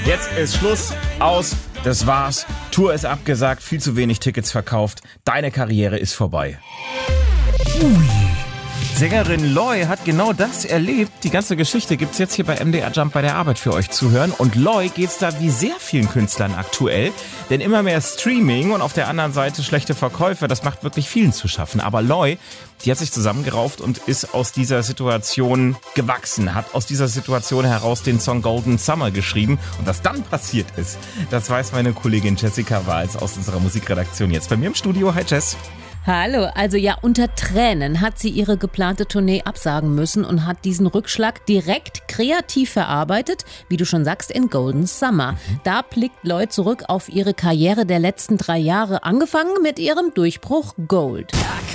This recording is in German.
Jetzt ist Schluss, aus, das war's. Tour ist abgesagt, viel zu wenig Tickets verkauft. Deine Karriere ist vorbei. Ui. Sängerin Loy hat genau das erlebt. Die ganze Geschichte gibt's jetzt hier bei MDR Jump bei der Arbeit für euch zu hören. Und Loy geht's da wie sehr vielen Künstlern aktuell. Denn immer mehr Streaming und auf der anderen Seite schlechte Verkäufe, das macht wirklich vielen zu schaffen. Aber Loy, die hat sich zusammengerauft und ist aus dieser Situation gewachsen. Hat aus dieser Situation heraus den Song Golden Summer geschrieben. Und was dann passiert ist, das weiß meine Kollegin Jessica Wahls aus unserer Musikredaktion jetzt bei mir im Studio. Hi Jess. Hallo, also ja, unter Tränen hat sie ihre geplante Tournee absagen müssen und hat diesen Rückschlag direkt kreativ verarbeitet, wie du schon sagst, in Golden Summer. Da blickt Loy zurück auf ihre Karriere der letzten 3 Jahre, angefangen mit ihrem Durchbruch Gold.